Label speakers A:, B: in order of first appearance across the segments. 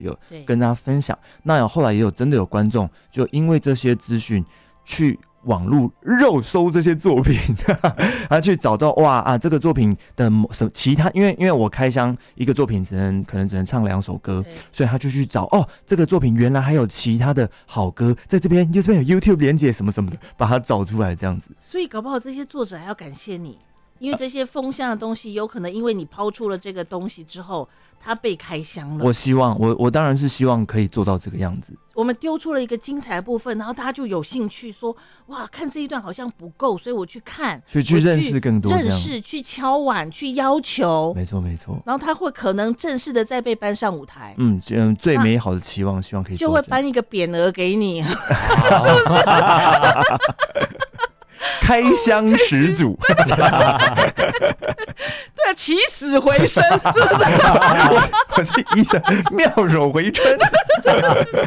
A: 有跟大家分享。那后来也有真的有观众就因为这些资讯去网络肉搜这些作品，他去找到这个作品的什么其他，因为我开箱一个作品可能只能唱2首歌，所以他就去找这个作品原来还有其他的好歌，在这边有 YouTube 连结什么什么的，把它找出来这样子。
B: 所以搞不好这些作者还要感谢你，因为这些风向的东西有可能因为你抛出了这个东西之后，它被开箱了。
A: 我希望我当然是希望可以做到这个样子。
B: 我们丢出了一个精彩的部分，然后大家就有兴趣说，哇，看这一段好像不够，所以我去看，
A: 去认识更多，
B: 认识，去敲碗，去要求，
A: 没错没错。
B: 然后他会可能正式的再被搬上舞台。
A: 最美好的期望，希望可以
B: 就会颁一个匾额给你，
A: 开箱始祖。
B: 对啊，起死回生，是不是？
A: 我是医生，妙手回春。
B: 真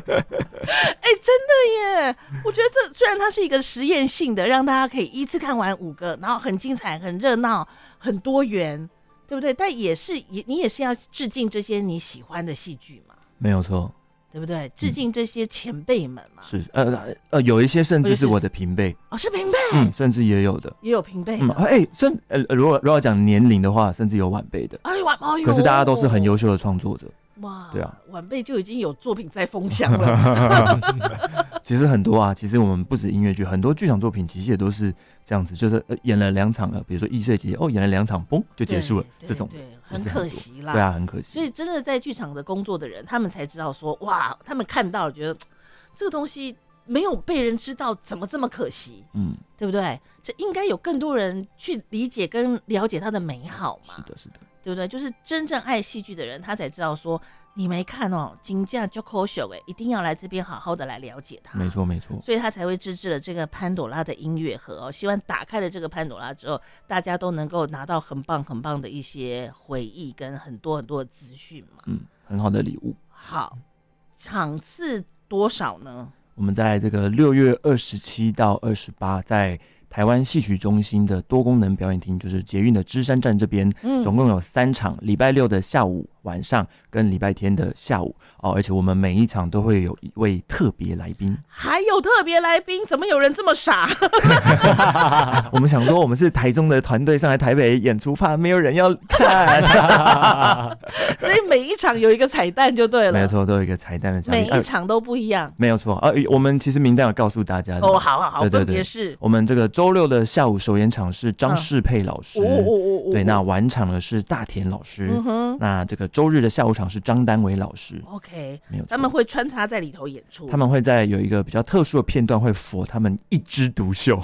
B: 的耶！我觉得这虽然它是一个实验性的，让大家可以一次看完5个，然后很精彩、很热闹、很多元，对不对？但你也是要致敬这些你喜欢的戏剧嘛，
A: 没有错。
B: 对不对？致敬这些前辈们嘛。
A: 是有一些甚至是我的平辈
B: 是平辈，
A: 甚至也有的，
B: 也有平辈的。
A: 如果要讲年龄的话，甚至有晚辈的。可是大家都是很优秀的创作者。
B: 哇，
A: 对啊，
B: 晚辈就已经有作品在风向了。
A: 其实很多啊，其实我们不止音乐剧，很多剧场作品其实也都是这样子，就是演了2场了，比如说易碎节演了2场，嘣就结束了，这种
B: 对，很可惜啦。
A: 对啊，很可惜。
B: 所以真的在剧场的工作的人，他们才知道说，哇，他们看到了，觉得这个东西没有被人知道，怎么这么可惜？对不对？这应该有更多人去理解跟了解它的美好嘛。
A: 是的。
B: 对不对？就是真正爱戏剧的人，他才知道说，你没看金价就可惜一定要来这边好好的来了解它。
A: 没错没错。
B: 所以他才会自制了这个潘朵拉的音乐盒希望打开了这个潘朵拉之后，大家都能够拿到很棒很棒的一些回忆跟很多很多的资讯嘛。
A: 很好的礼物。
B: 好，场次多少呢？
A: 我们在这个6月27到28，在台湾戏曲中心的多功能表演厅，就是捷运的芝山站这边，总共有3场，礼拜6的下午、晚上跟礼拜天的下午而且我们每一场都会有一位特别来宾。
B: 还有特别来宾？怎么有人这么傻？
A: 我们想说，我们是台中的团队上来台北演出，怕没有人要看，
B: 所以每一场有一个彩蛋就对了。
A: 没错，都有一个彩蛋的奖励，
B: 每一场都不一样。
A: 没有错我们其实名单有告诉大家的。
B: 好，
A: 对，
B: 分别是
A: 我们这个周6的下午首演场是张世佩老师，对，那晚场的是大田老师，那这个周日的下午场是张丹伟老师。
B: OK，
A: 没有错，
B: 他们会穿插在里头演出，
A: 他们会在有一个比较特殊的片段会佛他们一枝独秀。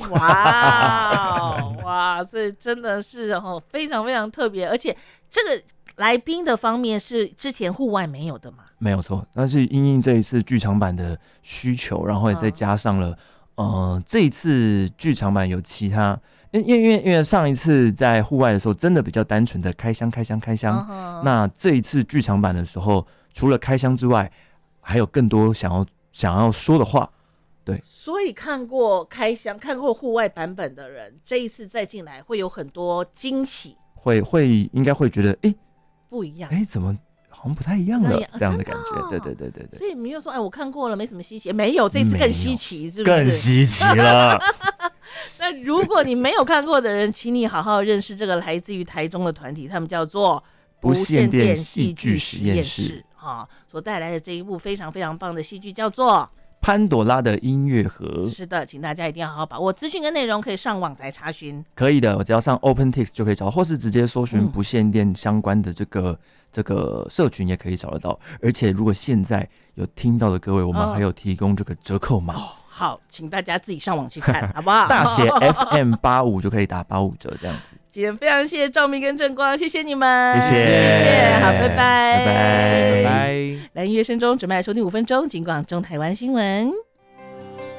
B: 哇，这真的是非常非常特别，而且这个来宾的方面是之前户外没有的嘛？没
A: 有错，但是因应这一次剧场版的需求，然后也再加上了这一次剧场版有其他，因为上一次在户外的时候真的比较单纯的开箱，那这一次剧场版的时候，除了开箱之外，还有更多想要说的话。对，所以看过开箱、看过户外版本的人，这一次再进来会有很多惊喜，应该会觉得不一样，怎么好像不太一样了，这样的感觉。对。所以没有说我看过了没什么稀奇，没有，这次更稀奇，是不是？更稀奇了。那如果你没有看过的人，请你好好认识这个来自于台中的团体，他们叫做不限电戏剧实验室所带来的这一部非常非常棒的戏剧叫做潘朵拉的音乐盒。是的，请大家一定要好好把握。资讯跟内容可以上网来查询。可以的，我只要上 OpenTix 就可以找到，或是直接搜寻不限电相关的这个社群也可以找得到。而且如果现在有听到的各位，我们还有提供这个折扣码。好，请大家自己上网去看，好不好？大写 FM85 就可以打85折这样子。今天非常谢谢赵明跟正光，谢谢你们，谢谢，好，拜拜，拜拜。来，音乐声中准备来收听5分钟，尽管中台湾新闻。